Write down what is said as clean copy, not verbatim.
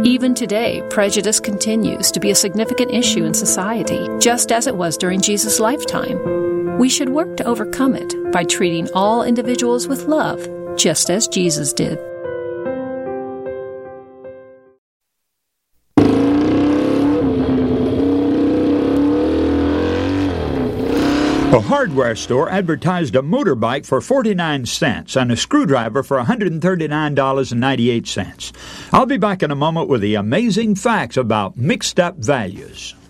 Even today, prejudice continues to be a significant issue in society, just as it was during Jesus' lifetime. We should work to overcome it by treating all individuals with love, just as Jesus did. A hardware store advertised a motorbike for 49 cents and a screwdriver for $139.98. I'll be back in a moment with the amazing facts about mixed-up values.